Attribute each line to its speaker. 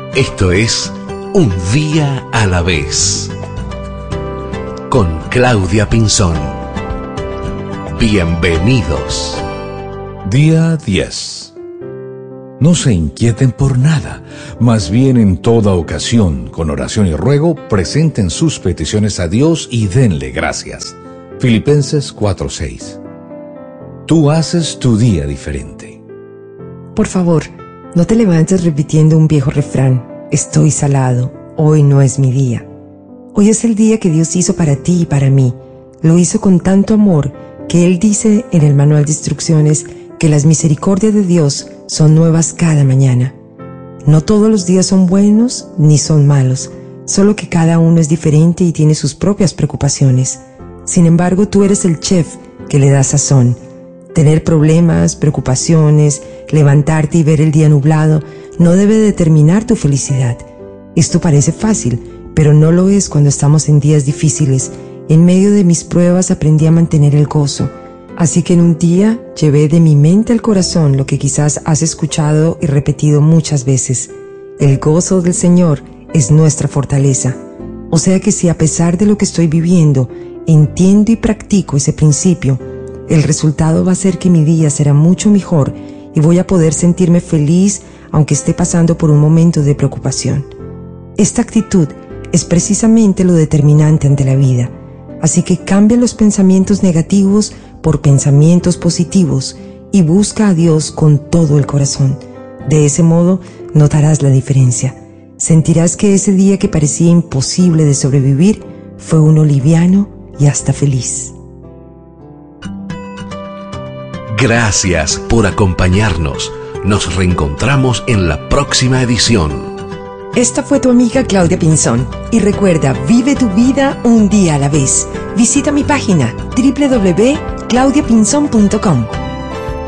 Speaker 1: Esto es Un Día a la Vez, con Claudia Pinzón. Bienvenidos.
Speaker 2: Día 10. No se inquieten por nada, más bien en toda ocasión, con oración y ruego, presenten sus peticiones a Dios y denle gracias. Filipenses 4:6. Tú haces tu día diferente.
Speaker 3: Por favor, no te levantes repitiendo un viejo refrán: estoy salado, hoy no es mi día. Hoy es el día que Dios hizo para ti y para mí. Lo hizo con tanto amor que Él dice en el manual de instrucciones que las misericordias de Dios son nuevas cada mañana. No todos los días son buenos ni son malos, solo que cada uno es diferente y tiene sus propias preocupaciones. Sin embargo, tú eres el chef que le da sazón. Tener problemas, preocupaciones, levantarte y ver el día nublado no debe determinar tu felicidad. Esto parece fácil, pero no lo es cuando estamos en días difíciles. En medio de mis pruebas aprendí a mantener el gozo. Así que en un día llevé de mi mente al corazón lo que quizás has escuchado y repetido muchas veces: el gozo del Señor es nuestra fortaleza. O sea que si a pesar de lo que estoy viviendo, entiendo y practico ese principio, el resultado va a ser que mi día será mucho mejor y voy a poder sentirme feliz aunque esté pasando por un momento de preocupación. Esta actitud es precisamente lo determinante ante la vida. Así que cambia los pensamientos negativos por pensamientos positivos y busca a Dios con todo el corazón. De ese modo notarás la diferencia. Sentirás que ese día que parecía imposible de sobrevivir fue uno liviano y hasta feliz.
Speaker 1: Gracias por acompañarnos. Nos reencontramos en la próxima edición.
Speaker 3: Esta fue tu amiga Claudia Pinzón. Y recuerda, vive tu vida un día a la vez. Visita mi página www.claudiapinzon.com.